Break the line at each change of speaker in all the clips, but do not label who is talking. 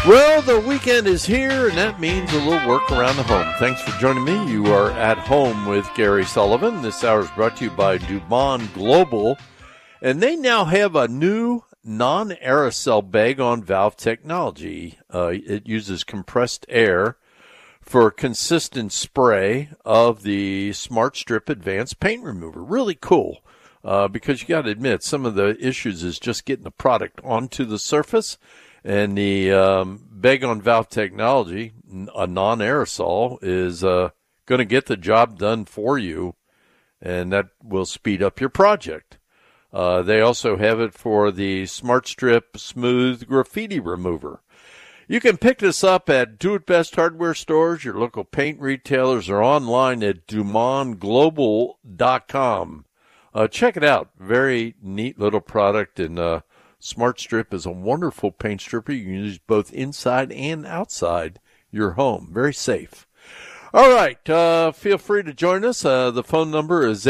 Well, the weekend is here, and that means a little work around the home. Thanks for joining me. You are at home with Gary Sullivan. This hour is brought to you by Dumont Global, and they now have a new non-aerosol bag-on-valve technology. It uses compressed air for consistent spray of the Smart Strip Advanced Paint Remover. Really cool, because you got to admit, some of the issues is just getting the product onto the surface. And the bag-on-valve technology, a non-aerosol, is going to get the job done for you, and that will speed up your project. They also have it for the Smart Strip Smooth Graffiti Remover. You can pick this up at Do It Best hardware stores, your local paint retailers, or online at DumontGlobal.com. Check it out. Very neat little product, and Smart Strip is a wonderful paint stripper. You can use both inside and outside your home. Very safe. All right. Feel free to join us. The phone number is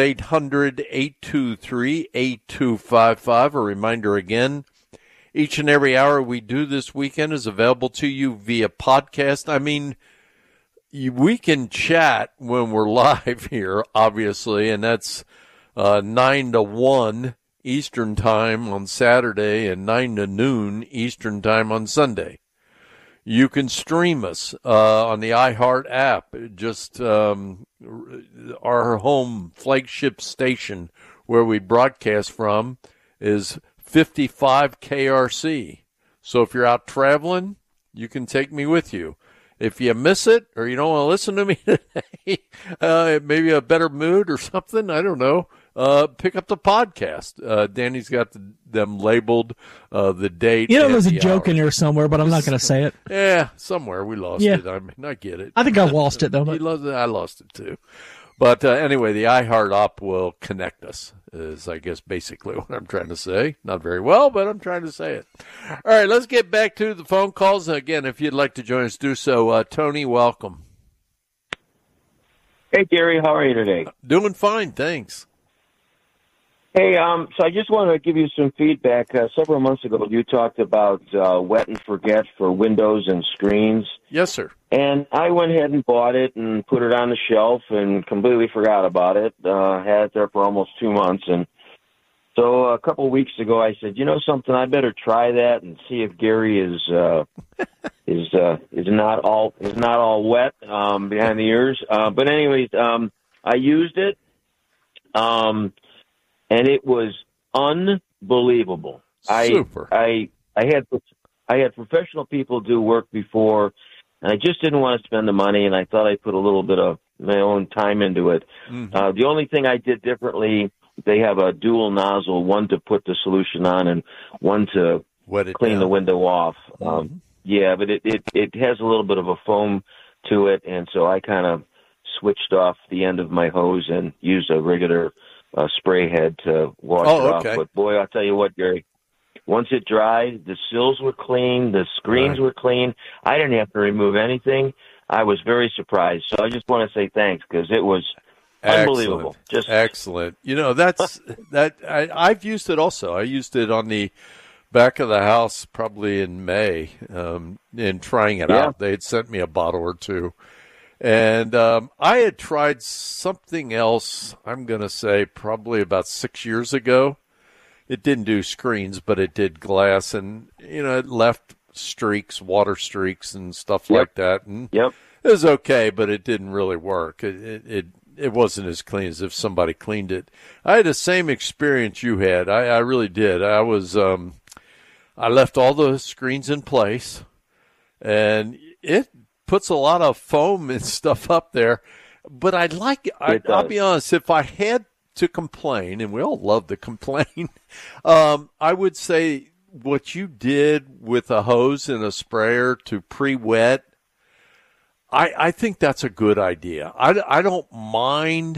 800-823-8255. A reminder again, each and every hour we do this weekend is available to you via podcast. I mean, we can chat when we're live here, obviously, and that's 9 to 1. Eastern time on Saturday and 9 to noon Eastern time on Sunday. You can stream us on the iHeart app, just our home flagship station where we broadcast from is 55 KRC. So if you're out traveling, you can take me with you. If you miss it or you don't want to listen to me today, maybe a better mood or something, I don't know. Pick up the podcast. Danny's got them labeled, the date.
You know, there's a joke in there somewhere, but I'm not going to say it.
Yeah, somewhere we lost it. I mean, I get it.
I think I lost it, though.
I lost it, too. But anyway, the iHeart app will connect us, is, I guess, basically what I'm trying to say. Not very well, but I'm trying to say it. All right, let's get back to the phone calls. Again, if you'd like to join us, do so. Tony, welcome.
Hey, Gary, how are you today?
Doing fine, thanks.
Hey, so I just want to give you some feedback. Several months ago, you talked about wet and forget for windows and screens.
Yes, sir.
And I went ahead and bought it and put it on the shelf and completely forgot about it. Had it there for almost 2 months. And so a couple of weeks ago, I said, you know something, I better try that and see if Gary is not all wet behind the ears. But anyways, I used it. And it was unbelievable.
Super.
I had professional people do work before, and I just didn't want to spend the money, and I thought I'd put a little bit of my own time into it. Mm-hmm. The only thing I did differently, they have a dual nozzle, one to put the solution on and one to clean the window off.
Mm-hmm.
Yeah, but it has a little bit of a foam to it, and so I kind of switched off the end of my hose and used a regular spray head to wash it off. But boy, I'll tell you what, Gary, once it dried, the sills were clean, the screens were clean. I didn't have to remove anything. I was very surprised. So I just want to say thanks because it was unbelievable. Just
excellent. You know, that's I've used it also. I used it on the back of the house probably in May in trying it out. They had sent me a bottle or two. And I had tried something else, I'm going to say, probably about 6 years ago. It didn't do screens, but it did glass. And, you know, it left streaks, water streaks and stuff like that. And it was okay, but it didn't really work. It wasn't as clean as if somebody cleaned it. I had the same experience you had. I really did. I left all the screens in place, and it puts a lot of foam and stuff up there, but I'll be honest, if I had to complain, and we all love to complain, I would say what you did with a hose and a sprayer to pre-wet, I think that's a good idea. I don't mind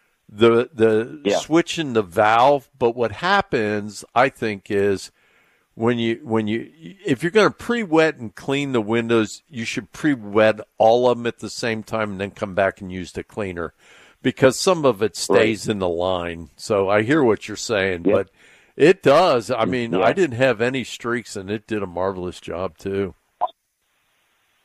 the switching the valve, but what happens, I think, is if you're going to pre-wet and clean the windows, you should pre-wet all of them at the same time and then come back and use the cleaner, because some of it stays in the line. So I hear what you're saying, but it does. I mean, I didn't have any streaks, and it did a marvelous job too.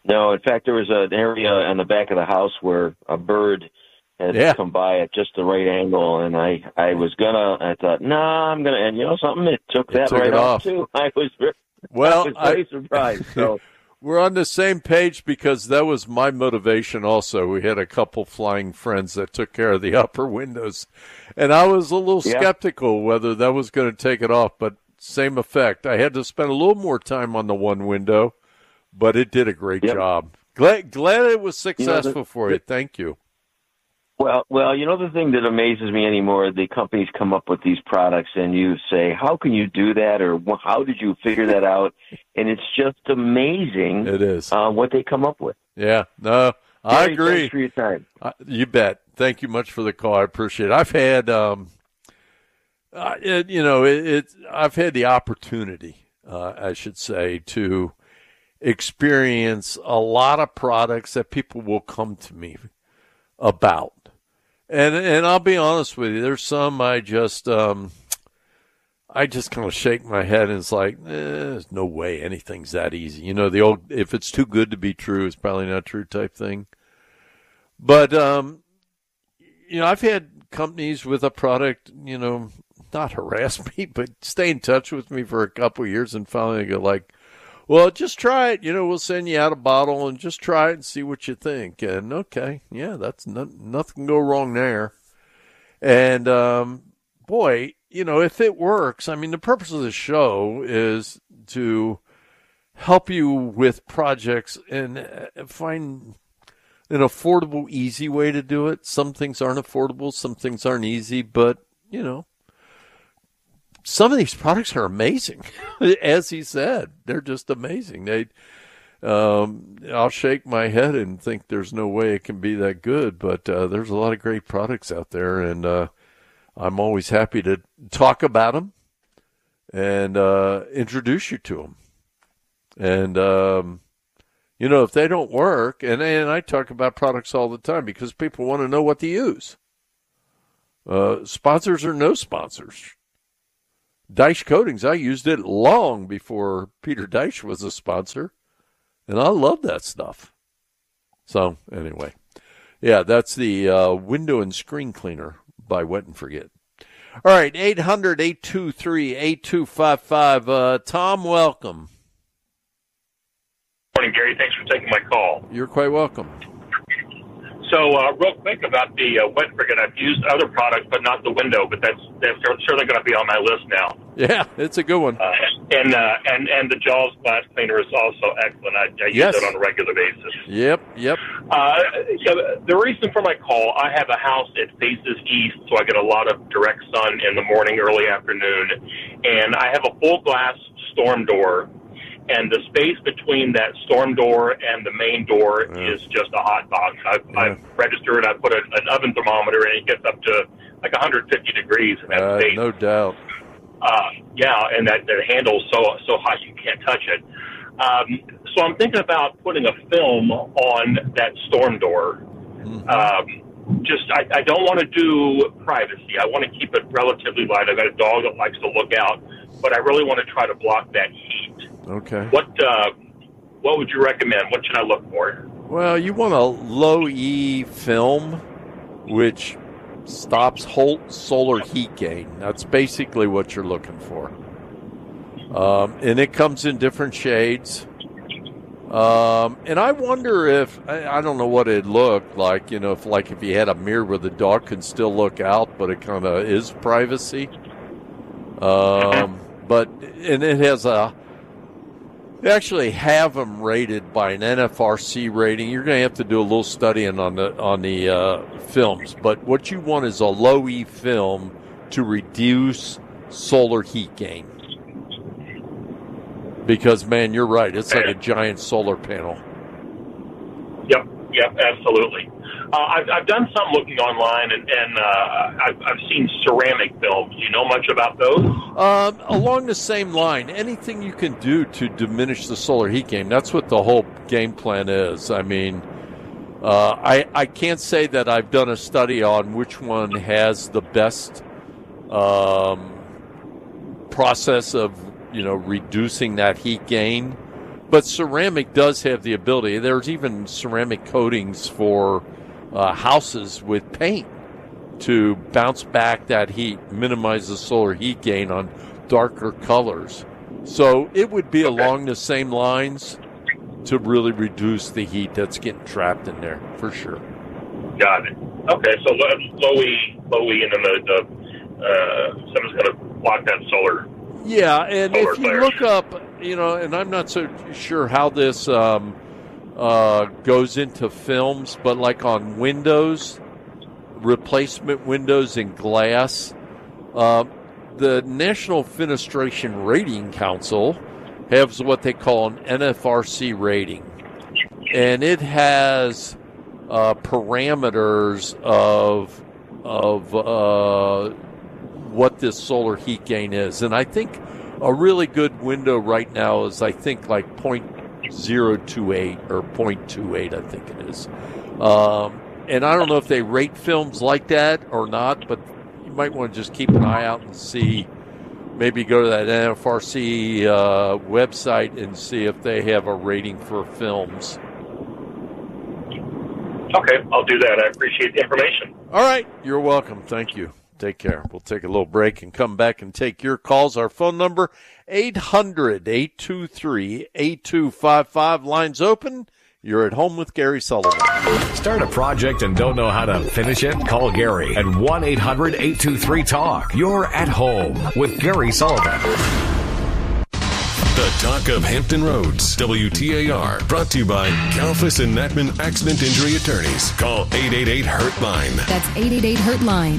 No, in fact, there was an area on the back of the house where a bird had come by at just the right angle, and I thought, I'm gonna, and you know something, it took that right off too. I was very surprised. So
we're on the same page because that was my motivation also. We had a couple flying friends that took care of the upper windows, and I was a little skeptical whether that was going to take it off, but same effect. I had to spend a little more time on the one window, but it did a great job. Glad it was successful for you. Thank you.
Well, you know, the thing that amazes me anymore, the companies come up with these products and you say, how can you do that? Or how did you figure that out? And it's just amazing.
It is.
What they come up with.
Yeah, no, I agree.
Thanks for your time.
You bet. Thank you much for the call. I appreciate it. I've had, I've had the opportunity, I should say, to experience a lot of products that people will come to me about. And I'll be honest with you, there's some I just kind of shake my head and it's like, there's no way anything's that easy. You know, the old, if it's too good to be true, it's probably not true type thing. But, I've had companies with a product, not harass me, but stay in touch with me for a couple of years and finally go like, well, just try it. We'll send you out a bottle and just try it and see what you think. And okay, yeah, that's nothing can go wrong there. And boy, if it works, I mean, the purpose of the show is to help you with projects and find an affordable, easy way to do it. Some things aren't affordable, some things aren't easy, but some of these products are amazing. As he said, they're just amazing. I'll shake my head and think there's no way it can be that good, but there's a lot of great products out there, and I'm always happy to talk about them and introduce you to them. And, if they don't work, and I talk about products all the time because people want to know what to use. Sponsors or no sponsors. Deitsch Coatings, I used it long before Peter Deitsch was a sponsor, and I love that stuff. So, anyway, yeah, that's the window and screen cleaner by Wet and Forget. All right, 800-823-8255. Tom, welcome.
Morning, Gary. Thanks for taking my call.
You're quite welcome.
So, real quick about the Wet and Forget. I've used other products, but not the window. But that's certainly going to be on my list now.
Yeah, it's a good one.
And the Jaws glass cleaner is also excellent. I use it on a regular basis.
Yep.
The reason for my call, I have a house that faces east, so I get a lot of direct sun in the morning, early afternoon, and I have a full glass storm door. And the space between that storm door and the main door is just a hot box. I've registered, I put an oven thermometer, and it gets up to like 150 degrees in that space.
No doubt.
And that handle's so hot you can't touch it. So I'm thinking about putting a film on that storm door. Mm-hmm. I don't want to do privacy. I want to keep it relatively light. I've got a dog that likes to look out, but I really want to try to block that heat.
Okay.
What would you recommend? What should I look for?
Well, you want a low E film, which stops solar heat gain. That's basically what you're looking for. And it comes in different shades. And I wonder if, I don't know what it'd look like, if you had a mirror where the dog can still look out, but it kind of is privacy. And it has they actually have them rated by an NFRC rating. You're going to have to do a little studying on the films. But what you want is a low E film to reduce solar heat gain. Because, man, you're right. It's like a giant solar panel.
Yep, absolutely. I've done some looking online, and I've seen ceramic films. Do you know much about those?
Along the same line, anything you can do to diminish the solar heat gain, that's what the whole game plan is. I mean, I can't say that I've done a study on which one has the best process of reducing that heat gain. But ceramic does have the ability. There's even ceramic coatings for houses with paint to bounce back that heat, minimize the solar heat gain on darker colors. So it would be along the same lines to really reduce the heat that's getting trapped in there, for sure.
Got it. Okay, so low E, and then someone's going to block that solar.
Yeah, and
solar
if you
flares.
look up, and I'm not so sure how this goes into films, but like on windows, replacement windows and glass, the National Fenestration Rating Council has what they call an NFRC rating, and it has parameters of what this solar heat gain is. And I think a really good window right now is, I think, like 0.028 or 0.28, I think it is. And I don't know if they rate films like that or not, but you might want to just keep an eye out and see. Maybe go to that NFRC website and see if they have a rating for films.
Okay, I'll do that. I appreciate the information.
All right, you're welcome. Thank you. Take care. We'll take a little break and come back and take your calls. Our phone number, 800-823-8255. Lines open. You're at home with Gary Sullivan.
Start a project and don't know how to finish it? Call Gary at 1-800-823-TALK. You're at home with Gary Sullivan.
The Talk of Hampton Roads, WTAR, brought to you by Kalfas and Natman Accident Injury Attorneys. Call 888-HURT-LINE.
That's 888-HURT-LINE.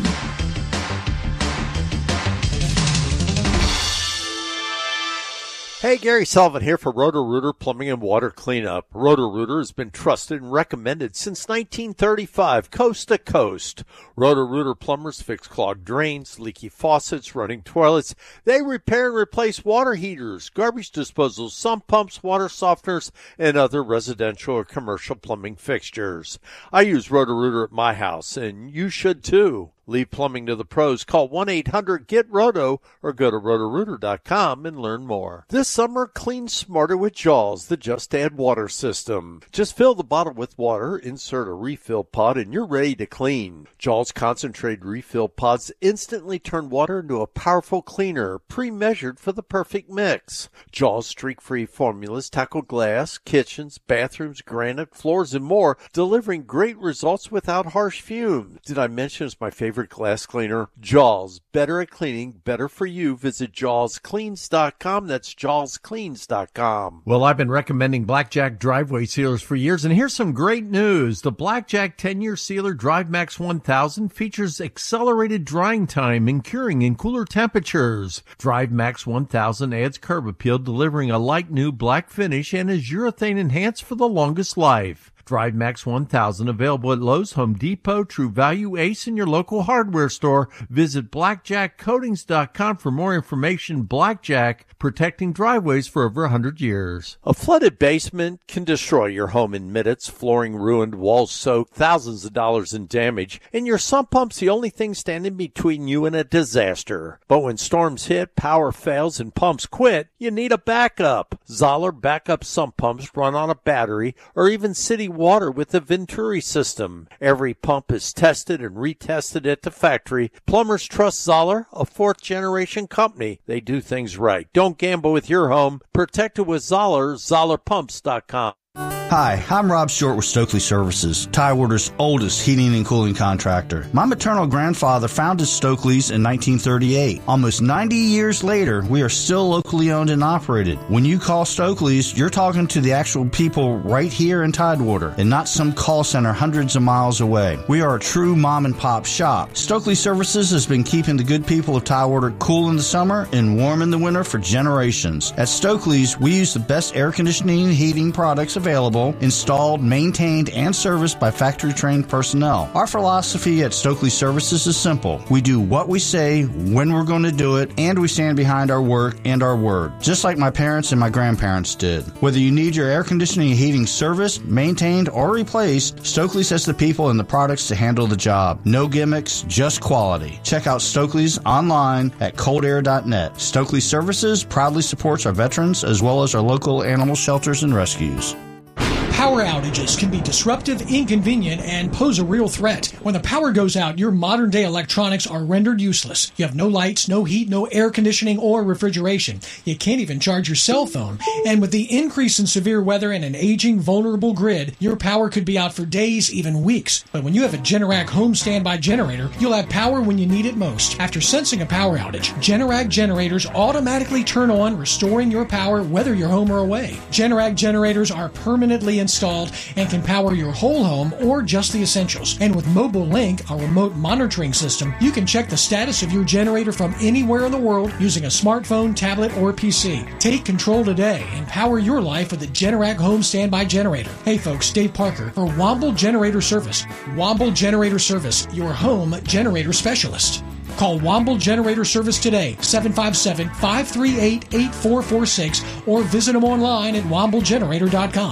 Hey, Gary Sullivan here for Roto-Rooter Plumbing and Water Cleanup. Roto-Rooter has been trusted and recommended since 1935, coast to coast. Roto-Rooter plumbers fix clogged drains, leaky faucets, running toilets. They repair and replace water heaters, garbage disposals, sump pumps, water softeners, and other residential or commercial plumbing fixtures. I use Roto-Rooter at my house, and you should too. Leave plumbing to the pros. Call 1-800-GET-ROTO or go to rotorooter.com and learn more. This summer, clean smarter with Jaws, the Just Add Water system. Just fill the bottle with water, insert a refill pod, and you're ready to clean. Jaws concentrated refill pods instantly turn water into a powerful cleaner, pre-measured for the perfect mix. Jaws streak-free formulas tackle glass, kitchens, bathrooms, granite, floors, and more, delivering great results without harsh fumes. Did I mention it's my favorite glass cleaner? Jaws, better at cleaning, better for you. Visit jawscleans.com. That's jawscleans.com.
Well, I've been recommending Blackjack driveway sealers for years, and here's some great news. The Blackjack 10-year sealer DriveMax 1000 features accelerated drying time and curing in cooler temperatures. DriveMax 1000 adds curb appeal, delivering a light new black finish, and is urethane enhanced for the longest life. DriveMax 1000 available at Lowe's, Home Depot, True Value, Ace, and your local hardware store. Visit blackjackcoatings.com for more information. Blackjack, protecting driveways for over 100 years.
A flooded basement can destroy your home in minutes. Flooring ruined, walls soaked, thousands of dollars in damage, and your sump pump's the only thing standing between you and a disaster. But when storms hit, power fails, and pumps quit, you need a backup. Zoller backup sump pumps run on a battery or even city water with the Venturi system. Every pump is tested and retested at the factory. Plumbers trust Zoller, a fourth-generation company. They do things right. Don't gamble with your home. Protect it with Zoller, ZollerPumps.com.
Hi, I'm Rob Short with Stokely Services, Tidewater's oldest heating and cooling contractor. My maternal grandfather founded Stokely's in 1938. Almost 90 years later, we are still locally owned and operated. When you call Stokely's, you're talking to the actual people right here in Tidewater and not some call center hundreds of miles away. We are a true mom and pop shop. Stokely Services has been keeping the good people of Tidewater cool in the summer and warm in the winter for generations. At Stokely's, we use the best air conditioning and heating products available available, installed, maintained, and serviced by factory-trained personnel. Our philosophy at Stokely Services is simple. We do what we say, when we're going to do it, and we stand behind our work and our word, just like my parents and my grandparents did. Whether you need your air conditioning and heating serviced, maintained, or replaced, Stokely's has the people and the products to handle the job. No gimmicks, just quality. Check out Stokely's online at coldair.net. Stokely Services proudly supports our veterans as well as our local animal shelters and rescues.
Power outages can be disruptive, inconvenient, and pose a real threat. When the power goes out, your modern-day electronics are rendered useless. You have no lights, no heat, no air conditioning, or refrigeration. You can't even charge your cell phone. And with the increase in severe weather and an aging, vulnerable grid, your power could be out for days, even weeks. But when you have a Generac home standby generator, you'll have power when you need it most. After sensing a power outage, Generac generators automatically turn on, restoring your power whether you're home or away. Generac generators are permanently installed and can power your whole home or just the essentials. And with Mobile Link, our remote monitoring system, you can check the status of your generator from anywhere in the world using a smartphone, tablet, or PC. Take control today and power your life with the Generac Home Standby Generator. Hey folks, Dave Parker for Womble Generator Service. Womble Generator Service, your home generator specialist. Call Womble Generator Service today, 757-538-8446, or visit them online at womblegenerator.com.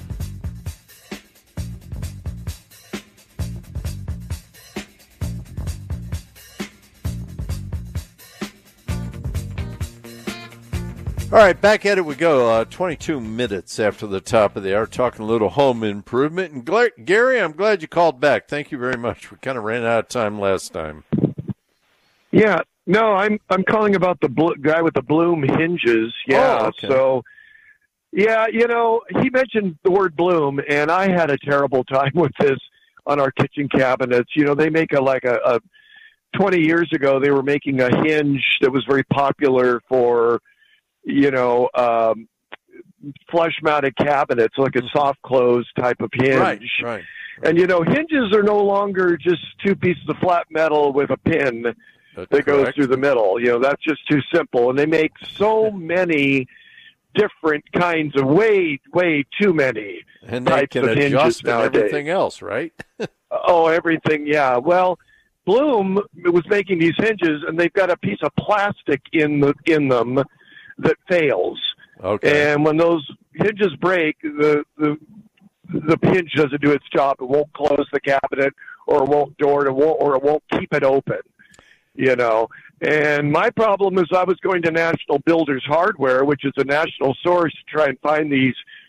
All right, back at it we go. 22 minutes after the top of the hour, talking a little home improvement. And Gary, I'm glad you called back. Thank you very much. We kind of ran out of time last time.
Yeah, no, I'm calling about the guy with the Bloom hinges. Yeah,
oh, okay.
So, yeah, you know, he mentioned the word Bloom, and I had a terrible time with this on our kitchen cabinets. You know, they make a 20 years ago, they were making a hinge that was very popular for, you know, flush-mounted cabinets, like a soft close type of hinge.
Right.
And, you know, hinges are no longer just two pieces of flat metal with a pin that goes through the middle. You know, that's just too simple. And they make so many different kinds of way too many
and they
types
can
of hinges
adjust
nowadays.
Everything else, right?
Oh, everything, yeah. Well, Bloom was making these hinges, and they've got a piece of plastic in them that fails.
Okay.
And when those hinges break, the hinge doesn't do its job. It won't close the cabinet, or it won't door it, or it won't keep it open. You know. And my problem is I was going to National Builders Hardware, which is a national source, to try and find these